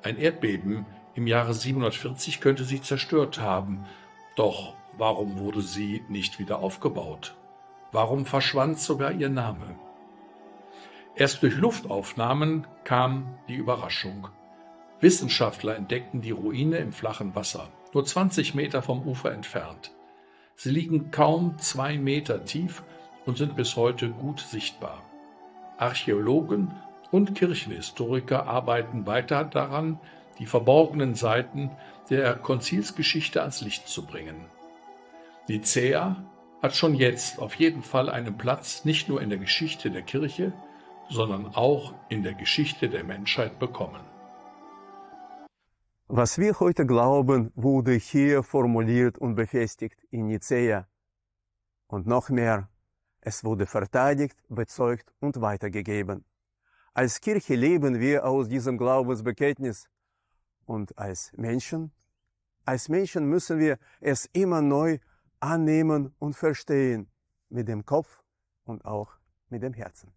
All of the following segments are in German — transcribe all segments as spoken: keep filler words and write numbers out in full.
Ein Erdbeben im Jahre siebenhundertvierzig könnte sie zerstört haben. Doch warum wurde sie nicht wieder aufgebaut? Warum verschwand sogar ihr Name? Erst durch Luftaufnahmen kam die Überraschung. Wissenschaftler entdeckten die Ruine im flachen Wasser, nur zwanzig Meter vom Ufer entfernt. Sie liegen kaum zwei Meter tief und sind bis heute gut sichtbar. Archäologen und Kirchenhistoriker arbeiten weiter daran, die verborgenen Seiten der Konzilsgeschichte ans Licht zu bringen. Nicäa hat schon jetzt auf jeden Fall einen Platz nicht nur in der Geschichte der Kirche, sondern auch in der Geschichte der Menschheit bekommen. Was wir heute glauben, wurde hier formuliert und befestigt in Nicäa. Und noch mehr, es wurde verteidigt, bezeugt und weitergegeben. Als Kirche leben wir aus diesem Glaubensbekenntnis. Und als Menschen, als Menschen müssen wir es immer neu annehmen und verstehen, mit dem Kopf und auch mit dem Herzen.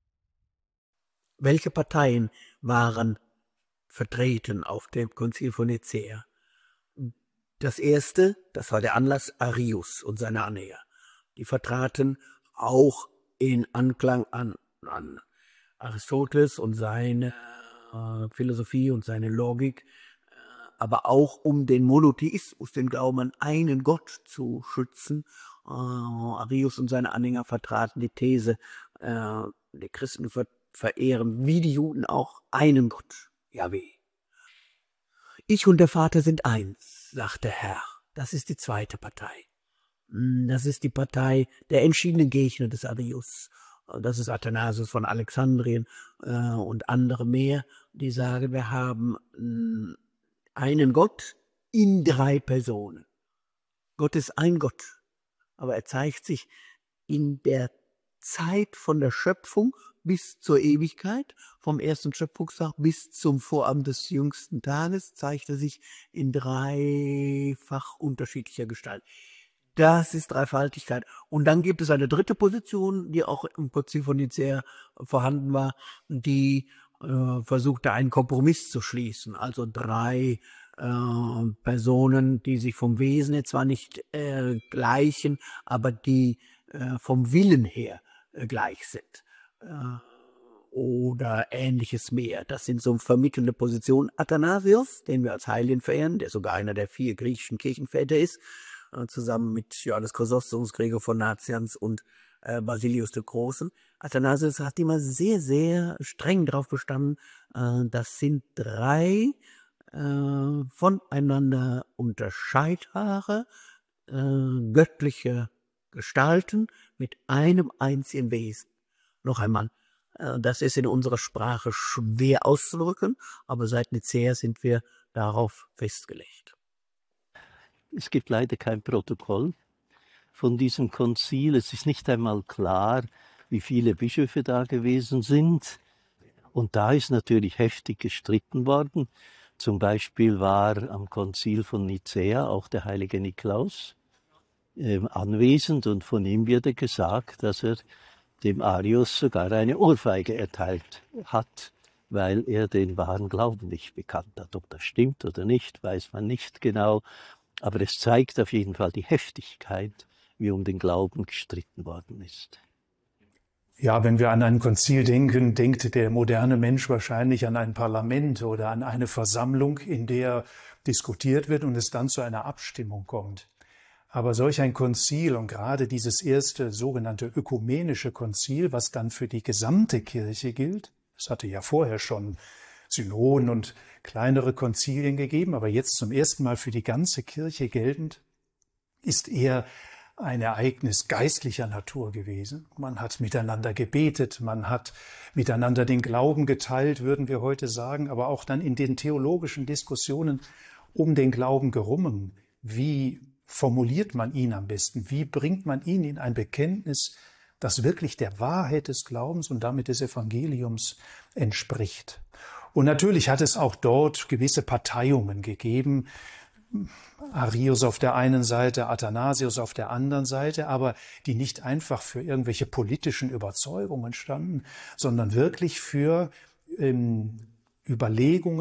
Welche Parteien waren vertreten auf dem Konzil von Nicäa? Das erste, das war der Anlass, Arius und seine Anhänger. Die vertraten auch in Anklang an, an Aristoteles und seine äh, Philosophie und seine Logik, äh, aber auch um den Monotheismus, den Glauben an einen Gott zu schützen. Äh, Arius und seine Anhänger vertraten die These, äh, die Christen ver verehren wie die Juden auch einen Gott, Jahwe. Ich und der Vater sind eins, sagt der Herr. Das ist die zweite Partei. Das ist die Partei der entschiedenen Gegner des Arius. Das ist Athanasius von Alexandrien äh, und andere mehr, die sagen, wir haben äh, einen Gott in drei Personen. Gott ist ein Gott, aber er zeigt sich in der Zeit von der Schöpfung bis zur Ewigkeit, vom ersten Schöpfungstag bis zum Vorabend des jüngsten Tages, zeigt er sich in dreifach unterschiedlicher Gestalt. Das ist Dreifaltigkeit. Und dann gibt es eine dritte Position, die auch im Konzil von Nicäa vorhanden war, die äh, versuchte, einen Kompromiss zu schließen. Also drei äh, Personen, die sich vom Wesen her zwar nicht äh, gleichen, aber die äh, vom Willen her äh, gleich sind. Äh, oder ähnliches mehr. Das sind so vermittelnde Positionen. Athanasius, den wir als Heiligen verehren, der sogar einer der vier griechischen Kirchenväter ist, zusammen mit Johannes Chrysostom, Gregor von Nazianz und äh, Basilius dem Großen. Athanasius hat immer sehr, sehr streng darauf bestanden, äh, das sind drei äh, voneinander unterscheidbare, äh, göttliche Gestalten mit einem einzigen Wesen. Noch einmal, äh, das ist in unserer Sprache schwer auszudrücken, aber seit Nicäa sind wir darauf festgelegt. Es gibt leider kein Protokoll von diesem Konzil. Es ist nicht einmal klar, wie viele Bischöfe da gewesen sind. Und da ist natürlich heftig gestritten worden. Zum Beispiel war am Konzil von Nicäa auch der heilige Nikolaus äh, anwesend und von ihm wurde gesagt, dass er dem Arius sogar eine Ohrfeige erteilt hat, weil er den wahren Glauben nicht bekannt hat. Ob das stimmt oder nicht, weiß man nicht genau. Aber es zeigt auf jeden Fall die Heftigkeit, wie um den Glauben gestritten worden ist. Ja, wenn wir an ein Konzil denken, denkt der moderne Mensch wahrscheinlich an ein Parlament oder an eine Versammlung, in der diskutiert wird und es dann zu einer Abstimmung kommt. Aber solch ein Konzil und gerade dieses erste sogenannte ökumenische Konzil, was dann für die gesamte Kirche gilt, es hatte ja vorher schon Synoden und kleinere Konzilien gegeben, aber jetzt zum ersten Mal für die ganze Kirche geltend, ist eher ein Ereignis geistlicher Natur gewesen. Man hat miteinander gebetet, man hat miteinander den Glauben geteilt, würden wir heute sagen, aber auch dann in den theologischen Diskussionen um den Glauben gerungen. Wie formuliert man ihn am besten? Wie bringt man ihn in ein Bekenntnis, das wirklich der Wahrheit des Glaubens und damit des Evangeliums entspricht? Und natürlich hat es auch dort gewisse Parteiungen gegeben. Arius auf der einen Seite, Athanasius auf der anderen Seite, aber die nicht einfach für irgendwelche politischen Überzeugungen standen, sondern wirklich für ähm, Überlegungen,